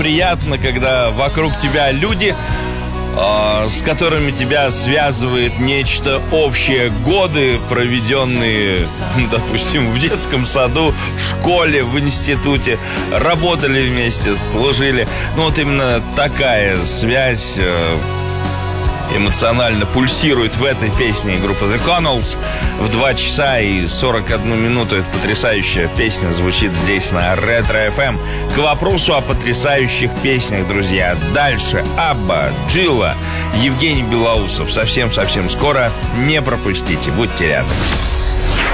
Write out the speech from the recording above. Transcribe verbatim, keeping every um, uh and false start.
приятно, когда вокруг тебя люди, э, с которыми тебя связывает нечто общее. Годы, проведенные, допустим, в детском саду, в школе, в институте, работали вместе, служили. Ну вот именно такая связь э, эмоционально пульсирует в этой песне группы The Connells. В два часа и сорок одну минуту эта потрясающая песня звучит здесь на Ретро эф эм. К вопросу о потрясающих песнях, друзья. Дальше Абба, Джилла, Евгений Белоусов. Совсем-совсем скоро. Не пропустите, будьте рядом.